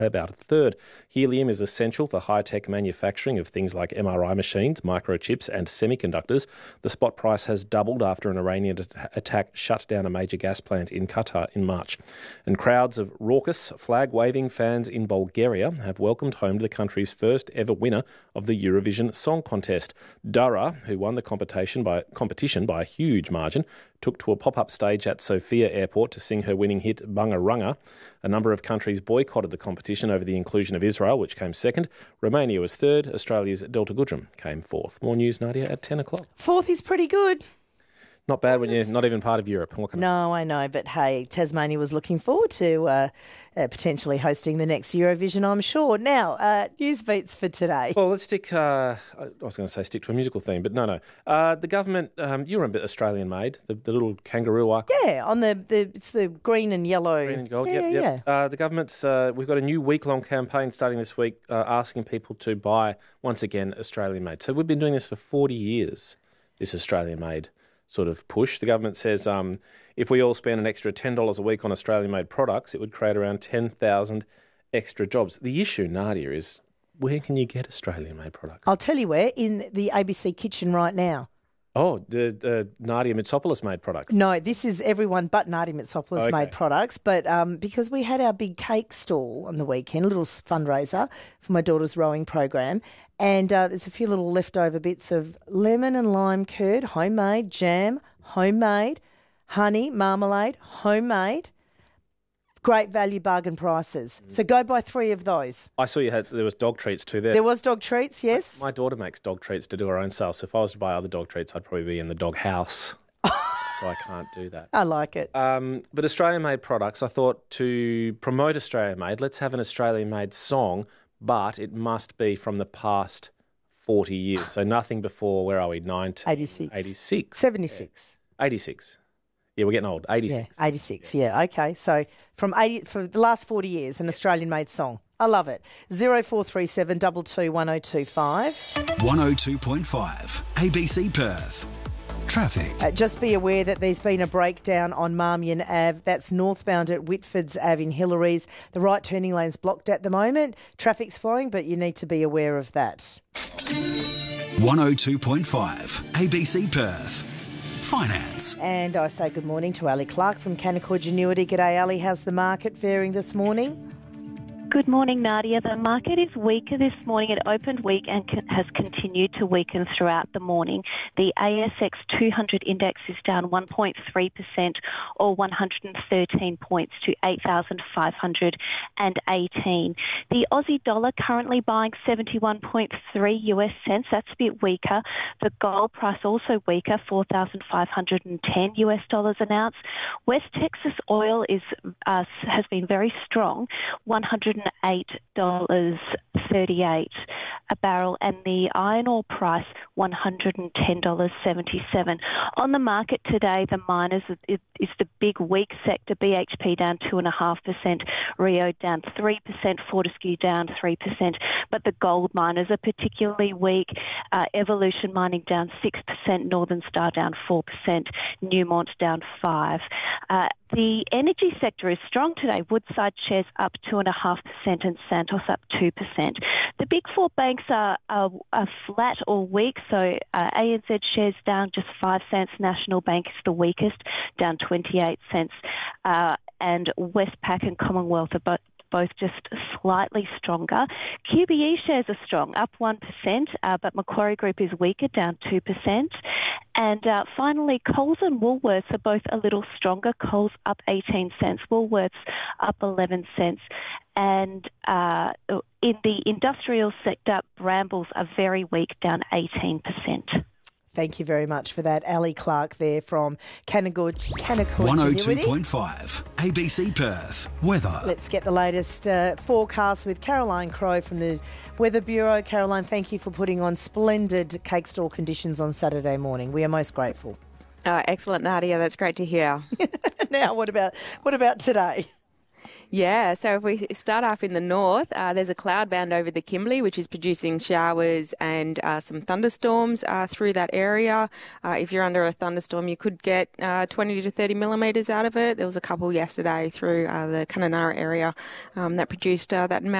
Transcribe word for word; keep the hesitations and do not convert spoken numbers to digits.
about a third. Helium is essential for high-tech manufacturing of things like M R I machines, microchips and semiconductors. The spot price has doubled after an Iranian attack shut down a major gas plant in Qatar in March. And crowds of raucous, flag-waving fans in Bulgaria have welcomed home to the country's first ever winner of the Eurovision Song Contest. Dara, who won the competition by, competition by a huge margin, took to a pop-up stage at Sofia Airport to sing her winning hit Bungaranga. A number of countries boycotted the competition over the inclusion of Israel, which came second. Romania was third. Australia's Delta Goodrem came fourth. More news, Nadia, at ten o'clock. Fourth is pretty good. Not bad when you're not even part of Europe. What can No, I know, but hey, Tasmania was looking forward to uh, uh, potentially hosting the next Eurovision, I'm sure. Now, uh, news beats for today. Well, let's stick, uh, I was going to say stick to a musical theme, but no, no. Uh, the government, um, you remember Australian-made, the, the little kangaroo icon? Yeah, on the, the it's the green and yellow. Green and gold, yeah, yep, yeah, yep. yeah. Uh, the government's, uh, we've got a new week-long campaign starting this week uh, asking people to buy, once again, Australian-made. So we've been doing this for forty years, this Australian-made sort of push. The government says um, if we all spend an extra ten dollars a week on Australian-made products, it would create around ten thousand extra jobs. The issue, Nadia, is where can you get Australian-made products? I'll tell you where, in the A B C kitchen right now. Oh, the, the Nadia Mitsopoulos-made products. No, this is everyone but Nadia Mitsopoulos Okay. made products. But um, because we had our big cake stall on the weekend, a little fundraiser for my daughter's rowing program, and uh, there's a few little leftover bits of lemon and lime curd, homemade, jam, homemade, honey, marmalade, homemade. Great value, bargain prices. So go buy three of those. I saw you had, there was dog treats too there. There was dog treats, yes. My daughter makes dog treats to do her own sale, so if I was to buy other dog treats, I'd probably be in the dog house. So I can't do that. I like it. Um, but Australian-made products, I thought to promote Australian-made, let's have an Australian-made song, but it must be from the past forty years. So nothing before, where are we, nineteen eighty-six. eighty-six. seventy-six. Yeah. eighty-six. Yeah, we're getting old. eighty-six. Yeah, eighty-six. Yeah. yeah, okay. So from eighty for the last forty years, an Australian-made song. I love it. Zero four three seven two two one zero two five. one oh two point five A B C Perth. Traffic. Uh, just be aware that there's been a breakdown on Marmion Ave. That's northbound at Whitford's Ave in Hillary's. The right turning lane's blocked at the moment. Traffic's flowing, but you need to be aware of that. one oh two point five A B C Perth. Finance. And I say good morning to Ali Clark from Canaccord Genuity. G'day, Ali. How's the market faring this morning? Good morning, Nadia. The market is weaker this morning. It opened weak and con- has continued to weaken throughout the morning. The A S X two hundred index is down one point three percent or one hundred thirteen points to eight thousand five hundred eighteen. The Aussie dollar currently buying seventy-one point three U S cents. That's a bit weaker. The gold price also weaker, four thousand five hundred ten U S dollars an ounce. West Texas oil is uh, has been very strong, one hundred eight dollars thirty-eight a barrel, and the iron ore price one hundred ten dollars seventy-seven. On the market today, the miners is, is the big weak sector. B H P down two point five percent, Rio down three percent, Fortescue down three percent, but the gold miners are particularly weak. Uh, Evolution Mining down six percent, Northern Star down four percent, Newmont down five percent. Uh, the energy sector is strong today. Woodside shares up two point five percent and Santos up two percent. The big four banks are, are, are flat or weak, so uh, A N Z shares down just five cents. National Bank is the weakest, down twenty-eight cents. Uh, and Westpac and Commonwealth are both both just slightly stronger. Q B E shares are strong, up one percent, uh, but Macquarie Group is weaker, down two percent. And uh, finally, Coles and Woolworths are both a little stronger. Coles up eighteen cents, Woolworths up eleven cents. And uh, in the industrial sector, Brambles are very weak, down eighteen percent. Thank you very much for that. Ali Clark there from Canaccord, Canaccord one oh Genuity. two point five A B C Perth. Weather. Let's get the latest uh, forecast with Caroline Crowe from the Weather Bureau. Caroline, thank you for putting on splendid cake stall conditions on Saturday morning. We are most grateful. Oh, excellent, Nadia. That's great to hear. Now, what about what about today? Yeah, so if we start off in the north, uh, there's a cloud band over the Kimberley, which is producing showers and uh, some thunderstorms uh, through that area. Uh, if you're under a thunderstorm, you could get uh, twenty to thirty millimetres out of it. There was a couple yesterday through uh, the Kununurra area um, that produced uh, that amount.